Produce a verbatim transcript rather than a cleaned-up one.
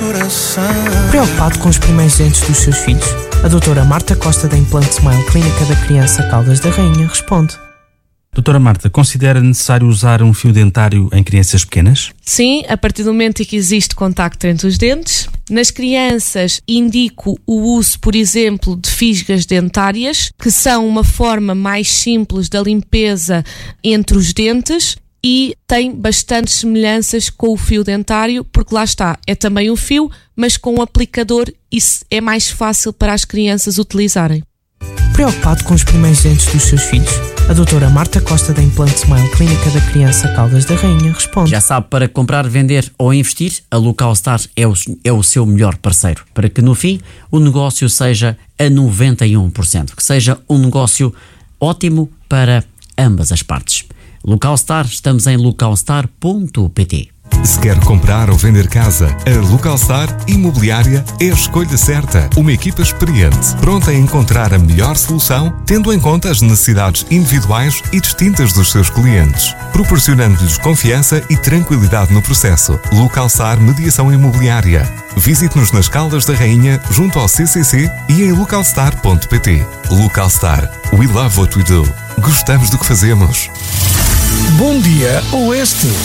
coração. Preocupado com os primeiros dentes dos seus filhos? A doutora Marta Costa da Implant Smile Clínica da Criança Caldas da Rainha responde. Doutora Marta, considera necessário usar um fio dentário em crianças pequenas? Sim, a partir do momento em que existe contacto entre os dentes. Nas crianças, indico o uso, por exemplo, de fisgas dentárias, que são uma forma mais simples da limpeza entre os dentes e tem bastantes semelhanças com o fio dentário, porque lá está, é também um fio, mas com um aplicador, isso é mais fácil para as crianças utilizarem. Preocupado com os primeiros dentes dos seus filhos? A doutora Marta Costa da Implant Smile Clínica da Criança Caldas da Rainha responde. Já sabe, para comprar, vender ou investir, a Localstar é o, é o seu melhor parceiro, para que no fim o negócio seja a noventa e um por cento, que seja um negócio ótimo para ambas as partes. Localstar, estamos em localstar ponto pt. Se quer comprar ou vender casa, a Localstar Imobiliária é a escolha certa. Uma equipa experiente, pronta a encontrar a melhor solução, tendo em conta as necessidades individuais e distintas dos seus clientes, proporcionando-lhes confiança e tranquilidade no processo. Localstar Mediação Imobiliária. Visite-nos nas Caldas da Rainha, junto ao C C C e em localstar ponto pt. Localstar. We love what we do. Gostamos do que fazemos. Bom dia, Oeste.